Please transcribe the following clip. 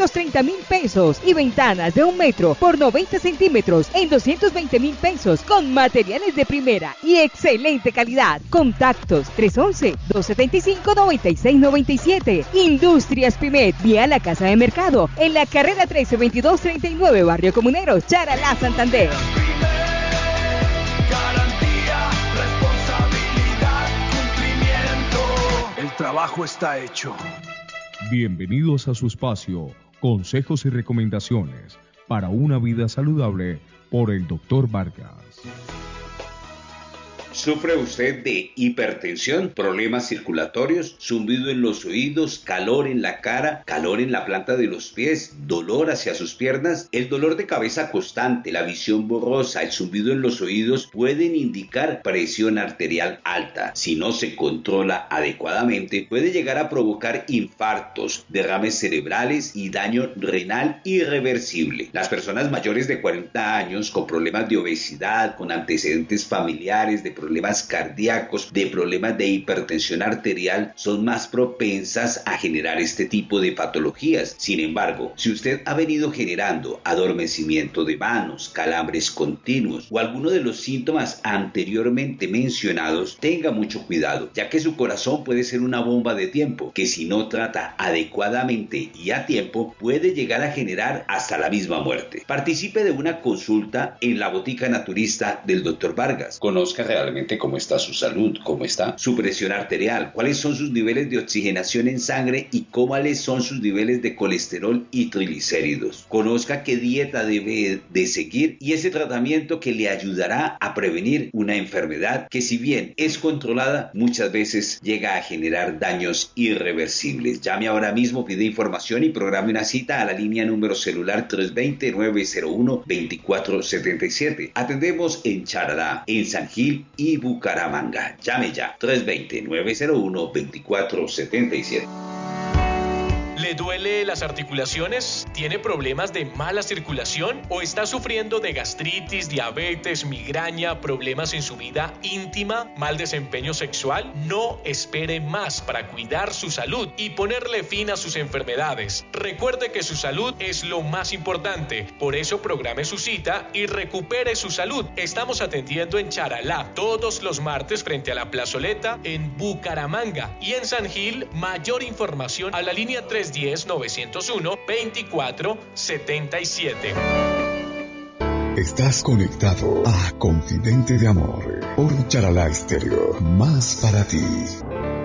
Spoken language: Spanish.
230.000 pesos y ventanas de 1 metro por 90 centímetros en 220.000 pesos con materiales de primera y excelente calidad. Contactos 311-275-9697. Industrias Pimet, vía la Casa de Mercado, en la carrera 132239, Barrio Comunero, Charalá, Santander. Garantía, responsabilidad, cumplimiento. El trabajo está hecho. Bienvenidos a su espacio, consejos y recomendaciones para una vida saludable por el Dr. Vargas. ¿Sufre usted de hipertensión, problemas circulatorios, zumbido en los oídos, calor en la cara, calor en la planta de los pies, dolor hacia sus piernas? El dolor de cabeza constante, la visión borrosa, el zumbido en los oídos pueden indicar presión arterial alta. Si no se controla adecuadamente, puede llegar a provocar infartos, derrames cerebrales y daño renal irreversible. Las personas mayores de 40 años con problemas de obesidad, con antecedentes familiares, de problemas cardíacos, de problemas de hipertensión arterial, son más propensas a generar este tipo de patologías. Sin embargo, si usted ha venido generando adormecimiento de manos, calambres continuos o alguno de los síntomas anteriormente mencionados, tenga mucho cuidado, ya que su corazón puede ser una bomba de tiempo, que si no trata adecuadamente y a tiempo, puede llegar a generar hasta la misma muerte. Participe de una consulta en la Botica Naturista del Dr. Vargas. Conozca realmente cómo está su salud, cómo está su presión arterial, cuáles son sus niveles de oxigenación en sangre y cuáles son sus niveles de colesterol y triglicéridos. Conozca qué dieta debe de seguir y ese tratamiento que le ayudará a prevenir una enfermedad que, si bien es controlada, muchas veces llega a generar daños irreversibles. Llame ahora mismo, pide información y programe una cita a la línea número celular 320-901-2477. Atendemos en Charalá, en San Gil y Bucaramanga. Llame ya, 320-901-2477. ¿Le duele las articulaciones? ¿Tiene problemas de mala circulación? ¿O está sufriendo de gastritis, diabetes, migraña, problemas en su vida íntima, mal desempeño sexual? No espere más para cuidar su salud y ponerle fin a sus enfermedades. Recuerde que su salud es lo más importante. Por eso programe su cita y recupere su salud. Estamos atendiendo en Charalá todos los martes frente a la plazoleta, en Bucaramanga y en San Gil. Mayor información a la línea 310-901-2477. Estás conectado a Confidente de Amor por Charalá Estéreo. Más para ti.